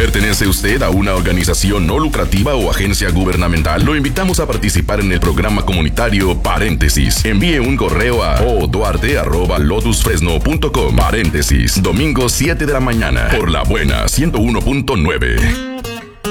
¿Pertenece usted a una organización no lucrativa o agencia gubernamental? Lo invitamos a participar en el programa comunitario Paréntesis. Envíe un correo a oduarte@lotusfresno.com. Paréntesis, domingo 7 de la mañana, por La Buena 101.9.